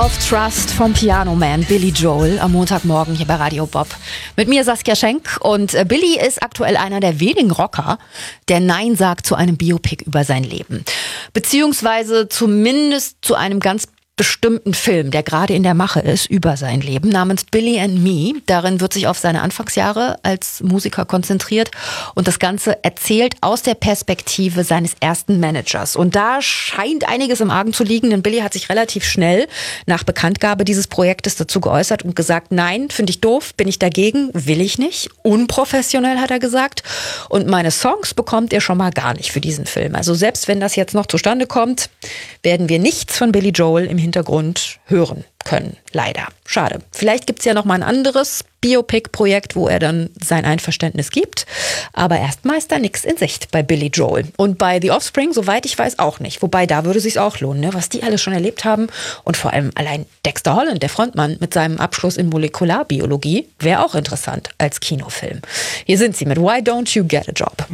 Of Trust vom Piano Man Billy Joel am Montagmorgen hier bei Radio Bob. Mit mir Saskia Schenk und Billy ist aktuell einer der wenigen Rocker, der Nein sagt zu einem Biopic über sein Leben. Beziehungsweise zumindest zu einem ganz bestimmten Film, der gerade in der Mache ist, über sein Leben, namens Billy and Me. Darin wird sich auf seine Anfangsjahre als Musiker konzentriert und das Ganze erzählt aus der Perspektive seines ersten Managers. Und da scheint einiges im Argen zu liegen, denn Billy hat sich relativ schnell nach Bekanntgabe dieses Projektes dazu geäußert und gesagt, nein, finde ich doof, bin ich dagegen, will ich nicht. Unprofessionell, hat er gesagt. Und meine Songs bekommt ihr schon mal gar nicht für diesen Film. Also selbst wenn das jetzt noch zustande kommt, werden wir nichts von Billy Joel im Hintergrund hören können. Leider. Schade. Vielleicht gibt's ja noch mal ein anderes Biopic-Projekt, wo er dann sein Einverständnis gibt. Aber erstmal ist da nichts in Sicht bei Billy Joel. Und bei The Offspring, soweit ich weiß, auch nicht. Wobei, da würde es sich auch lohnen, ne? Was die alles schon erlebt haben. Und vor allem allein Dexter Holland, der Frontmann, mit seinem Abschluss in Molekularbiologie, wäre auch interessant als Kinofilm. Hier sind sie mit Why Don't You Get a Job?